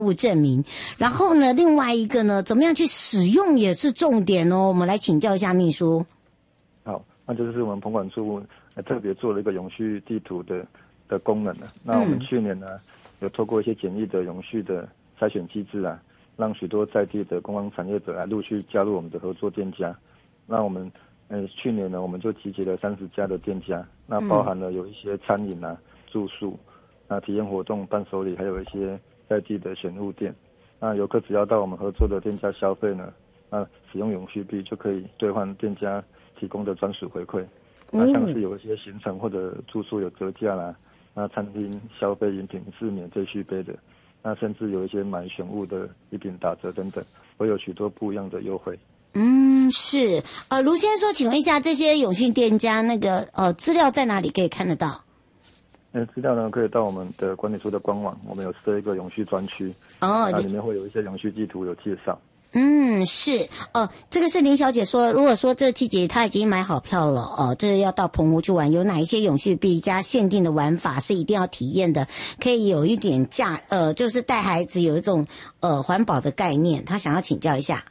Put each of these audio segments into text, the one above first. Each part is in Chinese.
物证明。然后呢，另外一个呢，怎么样去使用也是重点哦。我们来请教一下秘书。 好，那就是我们澎管处特别做了一个永续地图的功能。那我们去年呢，有透过一些简易的永续的筛选机制啊，让许多在地的观光产业者来陆续加入我们的合作店家。那我们去年呢，我们就集结了30家的店家，那包含了有一些餐饮啊、住宿、体验活动、伴手礼，还有一些在地的选物店。那游客只要到我们合作的店家消费呢，那使用永续币就可以兑换店家提供的专属回馈。那像是有一些行程或者住宿有折价啦，那餐厅消费饮品是免费续杯的，那甚至有一些买选物的礼品打折等等，会有许多不一样的优惠。 是卢先生说，请问一下，这些永续店家那个资料在哪里可以看得到？ 资料呢可以到我们的管理处的官网，我们有设一个永续专区，那里面会有一些永续地图有介绍。 是这个是林小姐说，如果说这季节她已经买好票了这要到澎湖去玩，有哪一些永续币加限定的玩法是一定要体验的，可以有一点就是带孩子有一种环保的概念，她想要请教一下。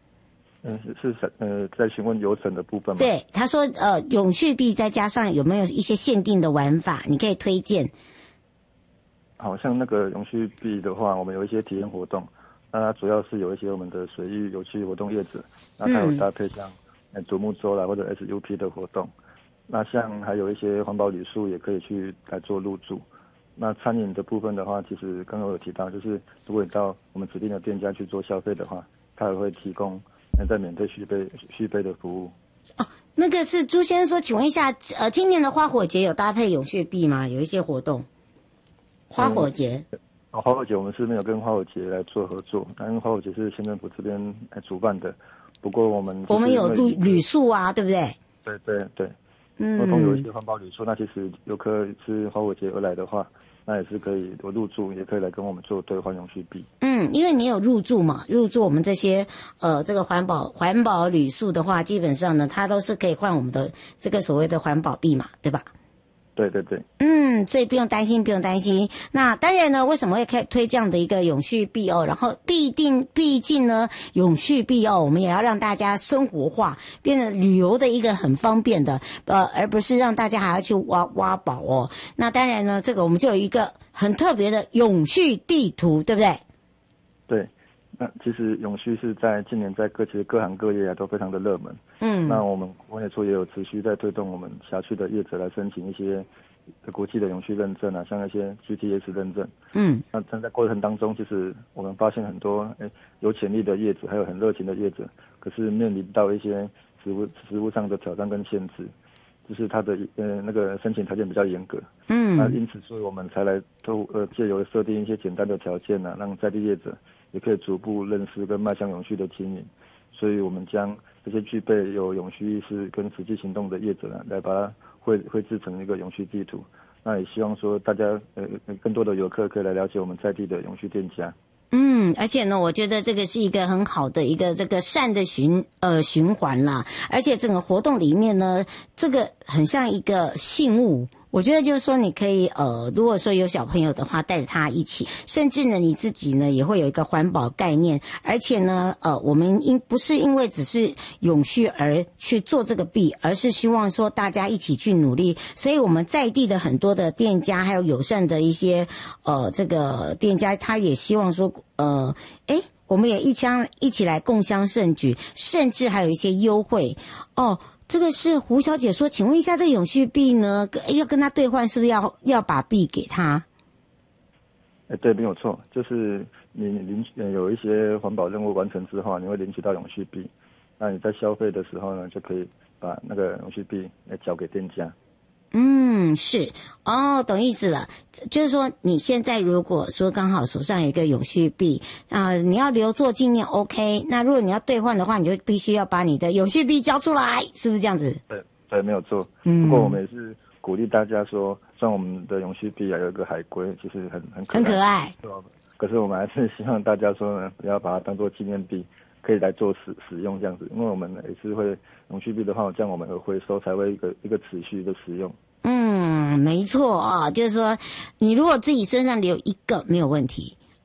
在询问流程的部分吗？ 对，他说永续币再加上有没有一些限定的玩法，你可以推荐。 好像那个永续币的话，我们有一些体验活动，那它主要是有一些我们的水域有趣活动业者，那它有搭配像独木舟啦或者 SUP 的活动，那像还有一些环保旅宿也可以去来做入住。那餐饮的部分的话，其实刚刚有提到，就是如果你到我们指定的店家去做消费的话，它也会提供在免费续杯的服务。 那个是朱先生说，请问一下，今年的花火节有搭配永续币吗？有一些活动。花火节。 花火节我们是没有跟花火节来做合作，因为花火节是县政府这边主办的。不过我们有旅宿啊，对不对？ 对。活动有一些环保旅宿，那其实游客是花火节而来的话，那也是可以有入住，也可以来跟我们做兑换永续币。 因为你有入住嘛，入住我们这些这个环保旅宿的话，基本上呢，它都是可以换我们的这个所谓的环保币嘛，对吧？ 对。 所以不用担心。那当然呢，为什么会推这样的一个永续币然后毕竟呢，永续币我们也要让大家生活化，变成旅游的一个很方便的而不是让大家还要去挖宝那当然呢，这个我们就有一个很特别的永续地图，对不对？ 对。那其实永续是在近年在各行各业都非常的热门。那我们管理处也有持续在推动我们辖区的业者来申请一些国际的永续认证像一些 GTS 认证。那在过程当中，其实我们发现很多有潜力的业者，还有很热情的业者，可是面临到一些实务上的挑战跟限制，就是他的那个申请条件比较严格。那因此所以我们才来借由设定一些简单的条件让在地业者也可以逐步认识跟迈向永续的经营。所以我们将这些具备有永续意识跟实际行动的业者来把它绘制成一个永续地图。那也希望说大家更多的游客可以来了解我们在地的永续店家。 而且呢，我觉得这个是一个很好的一个这个善的循环啦。而且整个活动里面呢，这个很像一个信物。我觉得就是说，你可以如果说有小朋友的话，带着他一起，甚至呢你自己呢也会有一个环保概念。而且呢我们不是因为只是永续而去做这个币，而是希望说大家一起去努力。所以我们在地的很多的店家，还有友善的一些这个店家，他也希望说我们也一起来共襄盛举，甚至还有一些优惠这个是胡小姐说，请问一下，这个永续币呢，要跟他兑换，是不是要把币给他？ 对，没有错，就是你有一些环保任务完成之后，你会领取到永续币，那你在消费的时候呢，就可以把那个永续币来交给店家。 是懂意思了。就是说你现在如果说刚好手上有一个永续币你要留作纪念 OK， 那如果你要兑换的话，你就必须要把你的永续币交出来，是不是这样子？ 对，没有错。不过我们也是鼓励大家说，虽然我们的永续币有一个海龟，其实很可爱，可是我们还是希望大家说呢，不要把它当做纪念币，可以来做使用这样子，因为我们也是会永续币的话，这样我们的回收才会一个持续的使用。 没错就是说你如果自己身上留一个没有问题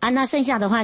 啊，那剩下的话。